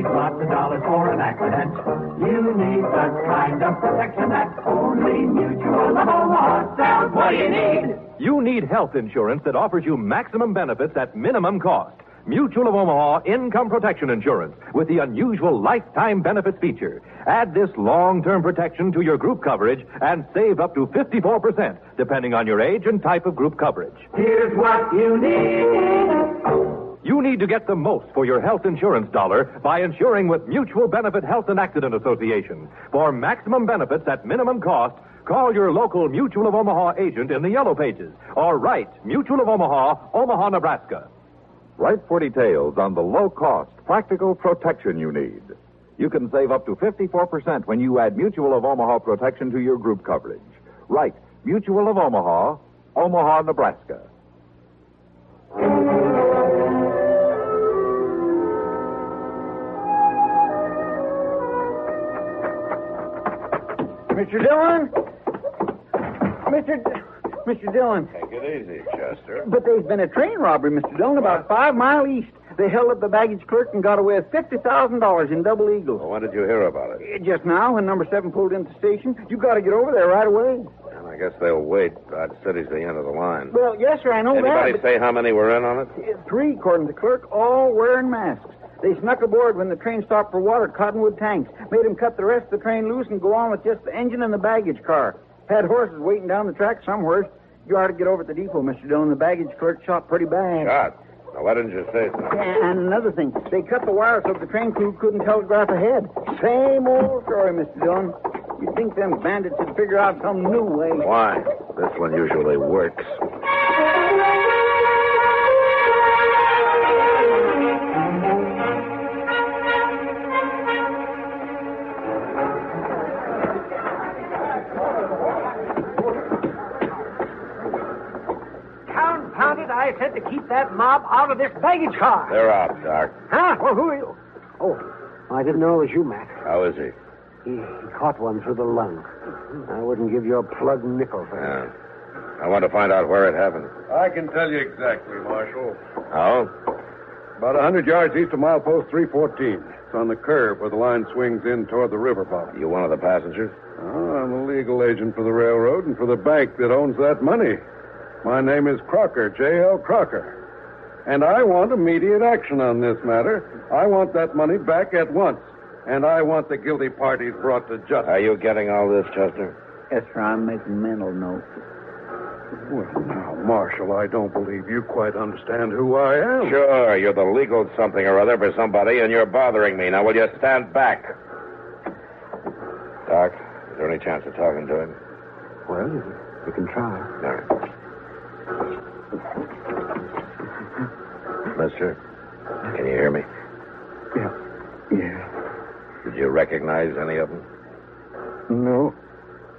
lots of dollars for an accident. You need the kind of protection that only Mutual of Omaha sells. What do you need? You need health insurance that offers you maximum benefits at minimum cost. Mutual of Omaha Income Protection Insurance with the unusual lifetime benefits feature. Add this long-term protection to your group coverage and save up to 54%, depending on your age and type of group coverage. Here's what you need. You need to get the most for your health insurance dollar by insuring with Mutual Benefit Health and Accident Association. For maximum benefits at minimum cost, call your local Mutual of Omaha agent in the Yellow Pages or write Mutual of Omaha, Omaha, Nebraska. Write for details on the low-cost, practical protection you need. You can save up to 54% when you add Mutual of Omaha protection to your group coverage. Write Mutual of Omaha, Omaha, Nebraska. Mr. Dillon? Mr. Dillon. Take it easy, Chester. But there's been a train robbery, Mr. Dillon, about 5 miles east. They held up the baggage clerk and got away with $50,000 in Double Eagle. Well, when did you hear about it? Just now, when number 7 pulled into the station. You got to get over there right away. Well, I guess they'll wait. Dodge City's the end of the line. Well, yes, sir, I know Anybody that. say how many were in on it? 3, according to the clerk, all wearing masks. They snuck aboard when the train stopped for water at Cottonwood Tanks. Made them cut the rest of the train loose and go on with just the engine and the baggage car. Had horses waiting down the track somewhere. You ought to get over at the depot, Mr. Dillon. The baggage clerk shot pretty bad. Shot? Now, why didn't you say so? And another thing, they cut the wires so the train crew couldn't telegraph ahead. Same old story, Mr. Dillon. You'd think them bandits would figure out some new way. Why? This one usually works. I said to keep that mob out of this baggage car. They're out, Doc. Huh? Well, who are you? Oh, I didn't know it was you, Mac. How is he? He caught one through the lung. I wouldn't give you a plug nickel for Yeah. I want to find out where it happened. I can tell you exactly, Marshal. Oh? About 100 yards east of milepost 314. It's on the curve where the line swings in toward the river bottom. You one of the passengers? Oh, I'm a legal agent for the railroad and for the bank that owns that money. My name is Crocker, J.L. Crocker. And I want immediate action on this matter. I want that money back at once. And I want the guilty parties brought to justice. Are you getting all this, Chester? Yes, sir, I'm making mental notes. Well, now, Marshal, I don't believe you quite understand who I am. Sure, you're the legal something or other for somebody, and you're bothering me. Now, will you stand back? Doc, is there any chance of talking to him? Well, you can try. All right. Mister, can you hear me? Yeah. Did you recognize any of them? No.